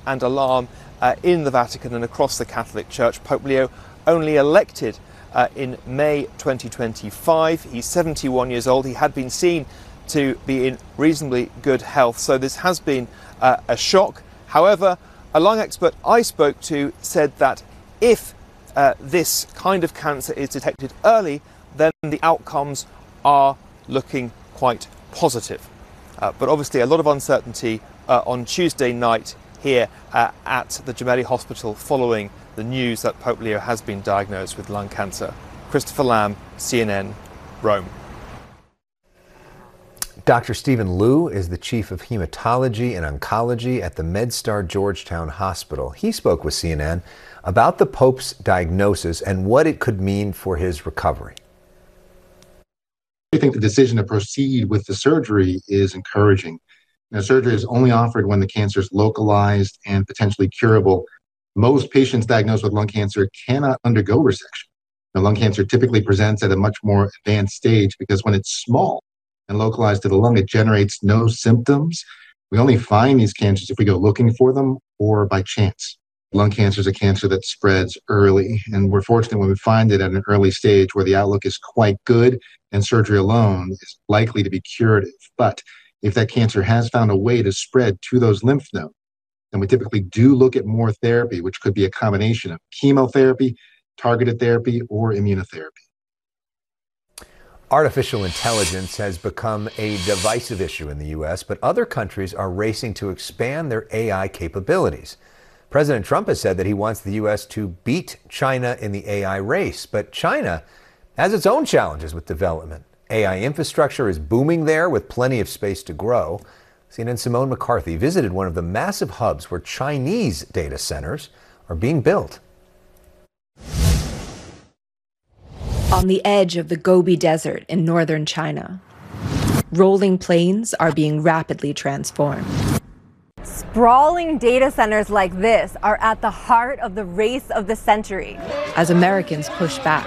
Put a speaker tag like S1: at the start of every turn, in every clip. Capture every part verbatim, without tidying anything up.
S1: and alarm uh, in the Vatican and across the Catholic Church. Pope Leo, only elected uh, in May twenty twenty-five. He's seventy-one years old. He had been seen to be in reasonably good health, so this has been uh, a shock. However, a lung expert I spoke to said that if uh, this kind of cancer is detected early, then the outcomes are looking quite positive. Uh, but obviously a lot of uncertainty uh, on Tuesday night here uh, at the Gemelli Hospital following the news that Pope Leo has been diagnosed with lung cancer. Christopher Lamb, C N N, Rome.
S2: Doctor Stephen Liu is the chief of hematology and oncology at the MedStar Georgetown Hospital. He spoke with C N N about the Pope's diagnosis and what it could mean for his recovery.
S3: I think the decision to proceed with the surgery is encouraging. Now, surgery is only offered when the cancer is localized and potentially curable. Most patients diagnosed with lung cancer cannot undergo resection. Now, lung cancer typically presents at a much more advanced stage because when it's small and localized to the lung, it generates no symptoms. We only find these cancers if we go looking for them or by chance. Lung cancer is a cancer that spreads early, and we're fortunate when we find it at an early stage where the outlook is quite good and surgery alone is likely to be curative. But if that cancer has found a way to spread to those lymph nodes, then we typically do look at more therapy, which could be a combination of chemotherapy, targeted therapy, or immunotherapy.
S2: Artificial intelligence has become a divisive issue in the U S, but other countries are racing to expand their A I capabilities. President Trump has said that he wants the U S to beat China in the A I race, but China has its own challenges with development. A I infrastructure is booming there with plenty of space to grow. C N N's Simone McCarthy visited one of the massive hubs where Chinese data centers are being built.
S4: On the edge of the Gobi Desert in northern China, rolling plains are being rapidly transformed.
S5: Sprawling data centers like this are at the heart of the race of the century.
S4: As Americans push back,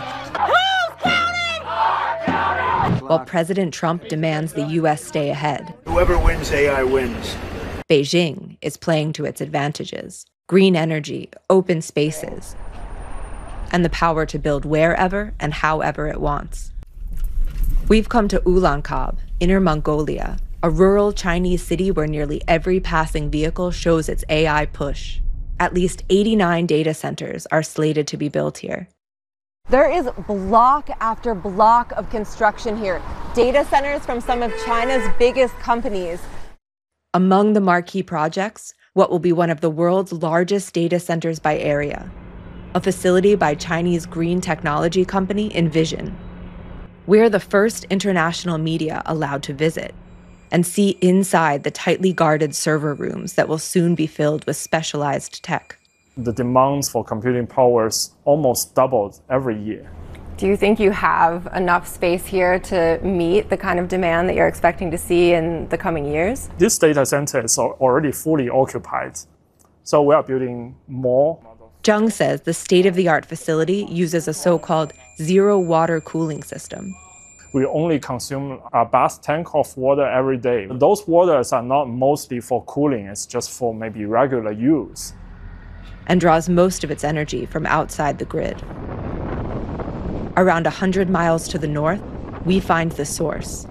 S4: while President Trump demands the U S stay ahead.
S6: Whoever wins A I wins.
S4: Beijing is playing to its advantages: green energy, open spaces, and the power to build wherever and however it wants. We've come to Ulaanbaatar, Inner Mongolia, a rural Chinese city where nearly every passing vehicle shows its A I push. At least eighty-nine data centers are slated to be built here.
S5: There is block after block of construction here. Data centers from some of China's biggest companies.
S4: Among the marquee projects, what will be one of the world's largest data centers by area, a facility by Chinese green technology company Envision. We're the first international media allowed to visit and see inside the tightly guarded server rooms that will soon be filled with specialized tech.
S7: The demands for computing powers almost doubled every year.
S5: Do you think you have enough space here to meet the kind of demand that you're expecting to see in the coming years?
S7: These data centers are already fully occupied, so we are building more.
S4: Zheng says the state-of-the-art facility uses a so-called zero-water cooling system.
S7: We only consume a bath tank of water every day. Those waters are not mostly for cooling, it's just for maybe regular use.
S4: And draws most of its energy from outside the grid. Around one hundred miles to the north, we find the source.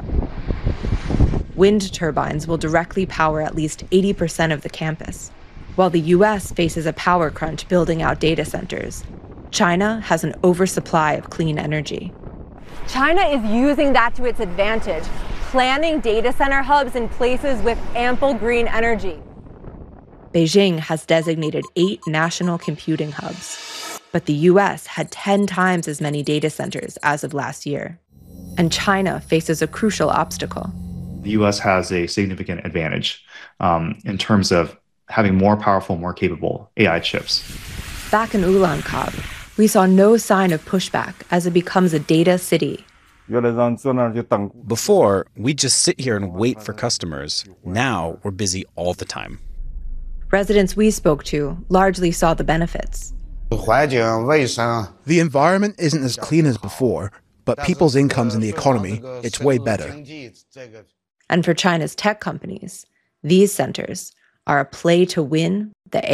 S4: Wind turbines will directly power at least eighty percent of the campus. While the U S faces a power crunch building out data centers, China has an oversupply of clean energy.
S5: China is using that to its advantage, planning data center hubs in places with ample green energy.
S4: Beijing has designated eight national computing hubs, but the U S had ten times as many data centers as of last year. And China faces a crucial obstacle.
S8: The U S has a significant advantage um, in terms of having more powerful, more capable A I chips.
S4: Back in Ulaanbaatar, we saw no sign of pushback as it becomes a data city.
S9: Before, we'd just sit here and wait for customers. Now, we're busy all the time.
S4: Residents we spoke to largely saw the benefits.
S10: The environment isn't as clean as before, but people's incomes in the economy, it's way better.
S4: And for China's tech companies, these centers are a play to win the